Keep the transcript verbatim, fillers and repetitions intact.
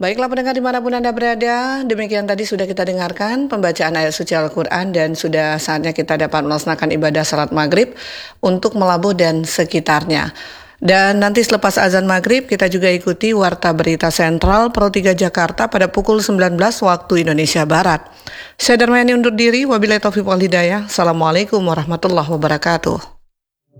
Baiklah pendengar dimanapun Anda berada, demikian tadi sudah kita dengarkan pembacaan ayat suci Al-Quran dan sudah saatnya kita dapat melaksanakan ibadah salat maghrib untuk Melabuh dan sekitarnya. Dan nanti selepas azan maghrib kita juga ikuti Warta Berita Sentral Pro tiga Jakarta pada pukul sembilan belas waktu Indonesia Barat. Saya Darmayani undur diri, wabillahi taufiq wal hidayah. Assalamualaikum warahmatullahi wabarakatuh.